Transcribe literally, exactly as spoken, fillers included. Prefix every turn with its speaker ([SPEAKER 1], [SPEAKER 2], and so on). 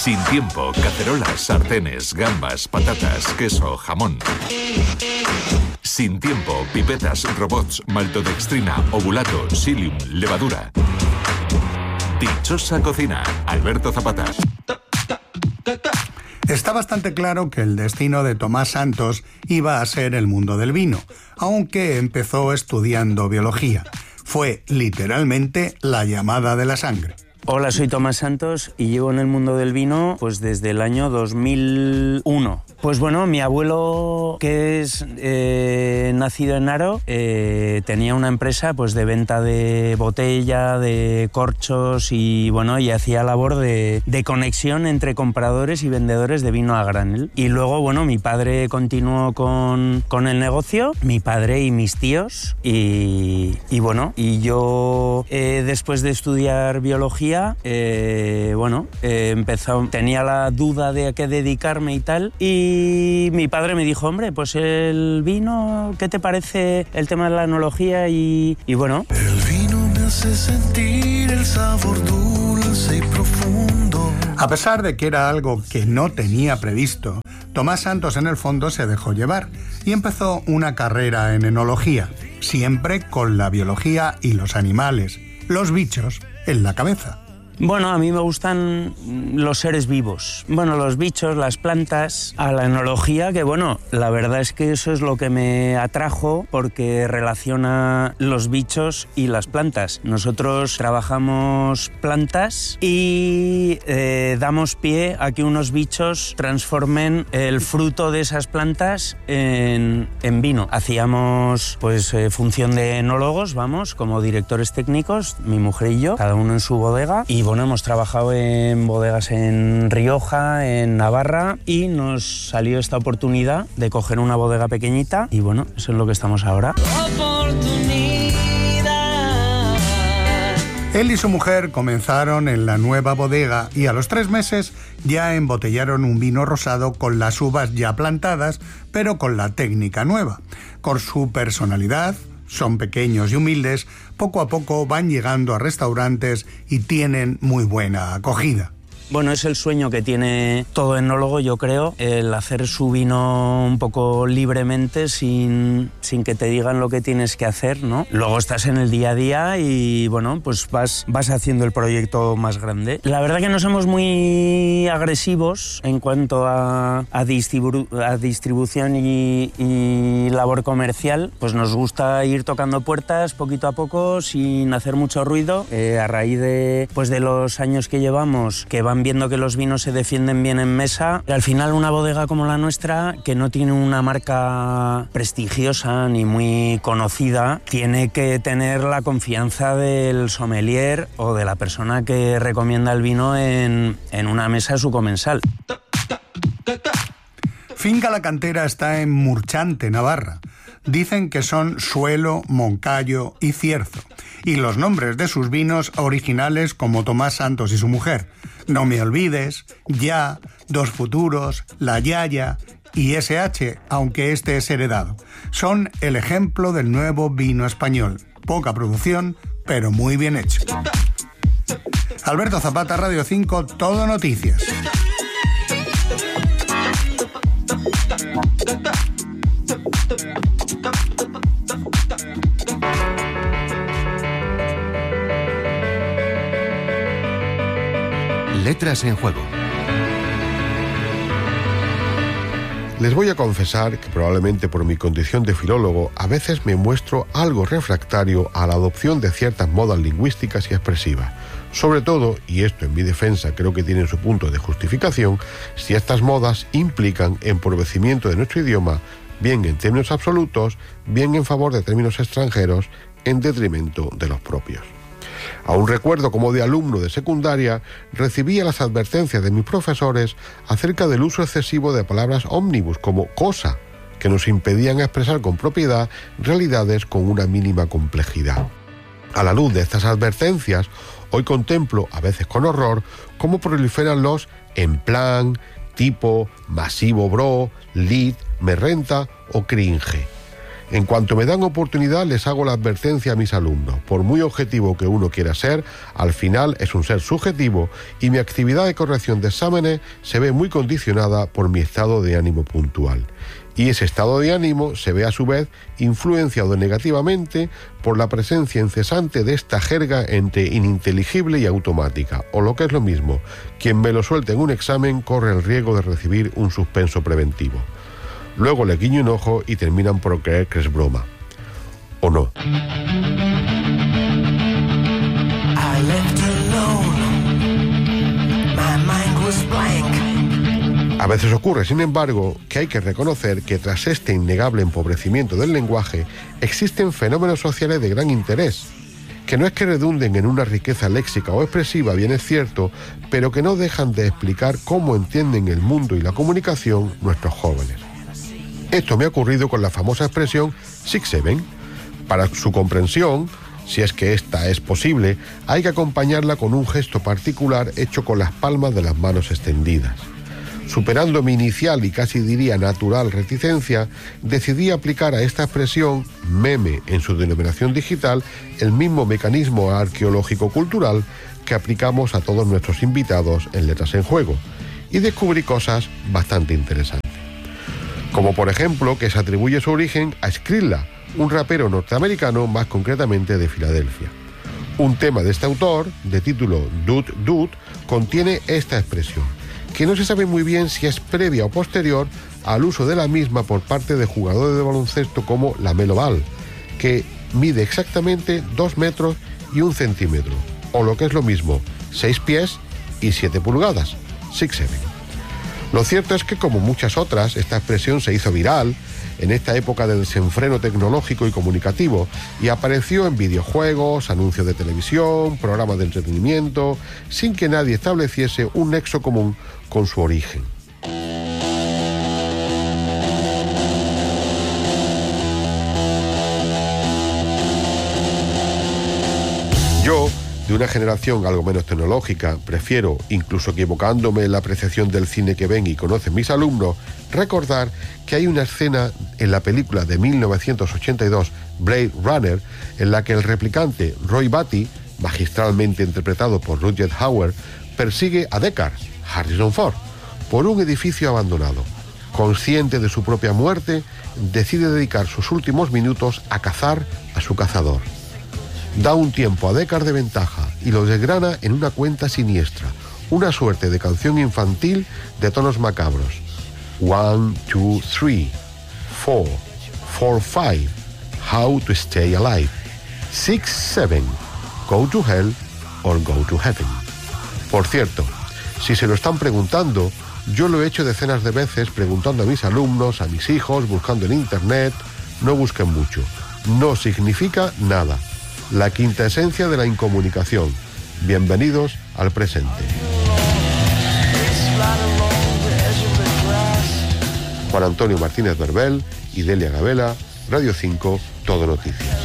[SPEAKER 1] Sin tiempo, cacerolas, sartenes, gambas, patatas, queso, jamón. Sin tiempo, pipetas, robots, maltodextrina, ovulato, psyllium, levadura. Dichosa cocina, Alberto Zapata.
[SPEAKER 2] Está bastante claro que el destino de Tomás Santos iba a ser el mundo del vino, aunque empezó estudiando biología. Fue literalmente la llamada de la sangre.
[SPEAKER 3] Hola, soy Tomás Santos y llevo en el mundo del vino pues desde el año dos mil uno. Pues bueno, mi abuelo, que es eh, nacido en Haro, eh, tenía una empresa pues de venta de botella, de corchos y bueno, y hacía labor de, de conexión entre compradores y vendedores de vino a granel. Y luego, bueno, mi padre continuó con, con el negocio, mi padre y mis tíos, y, y bueno, y yo eh, después de estudiar biología, eh, bueno, eh, empezó, tenía la duda de a qué dedicarme y tal, y Y mi padre me dijo, hombre, pues el vino, ¿qué te parece el tema de la enología? Y, y bueno...
[SPEAKER 4] El vino me hace sentir el sabor dulce y profundo.
[SPEAKER 2] A pesar de que era algo que no tenía previsto, Tomás Santos en el fondo se dejó llevar y empezó una carrera en enología, siempre con la biología y los animales, los bichos, en la cabeza.
[SPEAKER 3] Bueno, a mí me gustan los seres vivos. Bueno, los bichos, las plantas, a la enología, que bueno, la verdad es que eso es lo que me atrajo porque relaciona los bichos y las plantas. Nosotros trabajamos plantas y eh, damos pie a que unos bichos transformen el fruto de esas plantas en, en vino. Hacíamos pues eh, función de enólogos, vamos, como directores técnicos, mi mujer y yo, cada uno en su bodega, y bueno, hemos trabajado en bodegas en Rioja, en Navarra, y nos salió esta oportunidad de coger una bodega pequeñita y bueno, eso es lo que estamos ahora.
[SPEAKER 2] Él y su mujer comenzaron en la nueva bodega y a los tres meses ya embotellaron un vino rosado con las uvas ya plantadas, pero con la técnica nueva. Con su personalidad, son pequeños y humildes, poco a poco van llegando a restaurantes y tienen muy buena acogida.
[SPEAKER 3] Bueno, es el sueño que tiene todo enólogo, yo creo, el hacer su vino un poco libremente, sin, sin que te digan lo que tienes que hacer, ¿no? Luego estás en el día a día y, bueno, pues vas, vas haciendo el proyecto más grande. La verdad que no somos muy agresivos en cuanto a, a, distribu- a distribución y, y labor comercial. Pues nos gusta ir tocando puertas poquito a poco, sin hacer mucho ruido. Eh, a raíz de, pues de los años que llevamos, que van viendo que los vinos se defienden bien en mesa, y al final una bodega como la nuestra, que no tiene una marca prestigiosa ni muy conocida, tiene que tener la confianza del sommelier o de la persona que recomienda el vino en, en una mesa de su comensal.
[SPEAKER 2] Finca La Cantera está en Murchante, Navarra. Dicen que son Suelo, Moncayo y Cierzo, y los nombres de sus vinos originales como Tomás Santos y su mujer. No me olvides, Ya, Dos Futuros, La Yaya y ese hache, aunque este es heredado. Son el ejemplo del nuevo vino español. Poca producción, pero muy bien hecho. Alberto Zapata, Radio cinco, Todo Noticias.
[SPEAKER 5] Letras en juego.
[SPEAKER 6] Les voy a confesar que probablemente por mi condición de filólogo a veces me muestro algo refractario a la adopción de ciertas modas lingüísticas y expresivas. Sobre todo, y esto en mi defensa creo que tiene su punto de justificación, si estas modas implican empobrecimiento de nuestro idioma, bien en términos absolutos, bien en favor de términos extranjeros, en detrimento de los propios. Aún recuerdo como de alumno de secundaria recibía las advertencias de mis profesores acerca del uso excesivo de palabras ómnibus como cosa, que nos impedían expresar con propiedad realidades con una mínima complejidad. A la luz de estas advertencias, hoy contemplo, a veces con horror, cómo proliferan los en plan, tipo, masivo bro, lit, me renta o cringe. En cuanto me dan oportunidad, les hago la advertencia a mis alumnos. Por muy objetivo que uno quiera ser, al final es un ser subjetivo y mi actividad de corrección de exámenes se ve muy condicionada por mi estado de ánimo puntual. Y ese estado de ánimo se ve a su vez influenciado negativamente por la presencia incesante de esta jerga entre ininteligible y automática, o lo que es lo mismo, quien me lo suelte en un examen corre el riesgo de recibir un suspenso preventivo. Luego le guiño un ojo y terminan por creer que es broma. ¿O no? A veces ocurre, sin embargo, que hay que reconocer que tras este innegable empobrecimiento del lenguaje existen fenómenos sociales de gran interés, que no es que redunden en una riqueza léxica o expresiva, bien es cierto, pero que no dejan de explicar cómo entienden el mundo y la comunicación nuestros jóvenes. Esto me ha ocurrido con la famosa expresión six seven. Para su comprensión, si es que esta es posible, hay que acompañarla con un gesto particular hecho con las palmas de las manos extendidas. Superando mi inicial y casi diría natural reticencia, decidí aplicar a esta expresión, meme en su denominación digital, el mismo mecanismo arqueológico-cultural que aplicamos a todos nuestros invitados en Letras en Juego, y descubrí cosas bastante interesantes. Como por ejemplo que se atribuye su origen a Skrilla, un rapero norteamericano, más concretamente de Filadelfia. Un tema de este autor, de título Dude Dude, contiene esta expresión, que no se sabe muy bien si es previa o posterior al uso de la misma por parte de jugadores de baloncesto como LaMelo Ball, que mide exactamente dos metros y un centímetro, o lo que es lo mismo, seis pies y siete pulgadas, six seven. Lo cierto es que, como muchas otras, esta expresión se hizo viral en esta época de desenfreno tecnológico y comunicativo y apareció en videojuegos, anuncios de televisión, programas de entretenimiento, sin que nadie estableciese un nexo común con su origen. Yo, de una generación algo menos tecnológica, prefiero, incluso equivocándome en la apreciación del cine que ven y conocen mis alumnos, recordar que hay una escena en la película de mil novecientos ochenta y dos, Blade Runner, en la que el replicante Roy Batty, magistralmente interpretado por Rutger Hauer, persigue a Deckard, Harrison Ford, por un edificio abandonado. Consciente de su propia muerte, decide dedicar sus últimos minutos a cazar a su cazador. Da un tiempo a Deckard de ventaja y lo desgrana en una cuenta siniestra, una suerte de canción infantil de tonos macabros. One, two, three, four, four, five, how to stay alive. Six, seven, go to hell or go to heaven. Por cierto, si se lo están preguntando, yo lo he hecho decenas de veces preguntando a mis alumnos, a mis hijos, buscando en internet. No busquen mucho. No significa nada. La quinta esencia de la incomunicación. Bienvenidos al presente. Juan Antonio Martínez Berbel y Delia Gabela, Radio cinco, Todo Noticias.